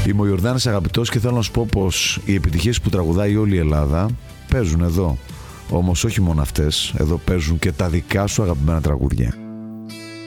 Είμαι ο Ιορδάνης Αγαπητός και θέλω να σου πω πως οι επιτυχίες που τραγουδάει όλη η Ελλάδα παίζουν εδώ. Όμως όχι μόνο αυτές, εδώ παίζουν και τα δικά σου αγαπημένα τραγούδια.